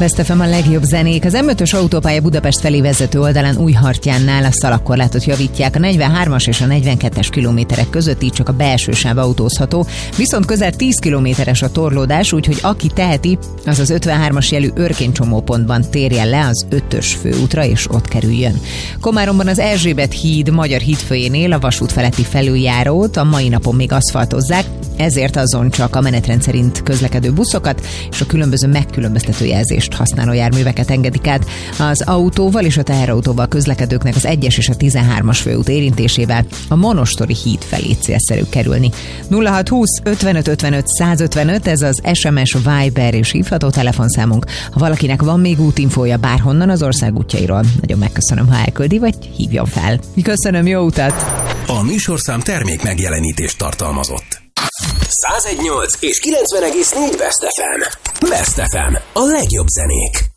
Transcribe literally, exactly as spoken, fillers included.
Best ef em a legjobb zenék. Az em ötös autópálya Budapest felé vezető oldalán Újhartyánnál a szalagkorlátot javítják. A negyvenhármas és a negyvenkettes kilométerek között így csak a belső sáv autózható, viszont közel tíz kilométeres a torlódás, úgyhogy aki teheti, az az ötvenhármas jelű Örkény csomópontban térjen le az ötös főútra, és ott kerüljön. Komáromban az Erzsébet híd Magyar hídfőjénél a vasút feletti felüljárót a mai napon még aszfaltozzák, ezért azon csak a menetrend szerint közlekedő buszokat és a különböző megkülönböztető jelzést használó járműveket engedik át. Az autóval és a teherautóval közlekedőknek az egyes és a tizenhármas főút érintésével a Monostori híd felé célszerű kerülni. nulla hat húsz ötvenöt ötvenöt százötvenöt, ez az es em es, Viber és hívható telefonszámunk. Ha valakinek van még útinfója bárhonnan az ország útjairól, nagyon megköszönöm, ha elküldi, vagy hívjon fel. Köszönöm, jó utat! A műsorszám termék megjelenítést tartalmazott. száz egy egész nyolc és kilencven egész négy Best ef em. Best ef em. A legjobb zenék.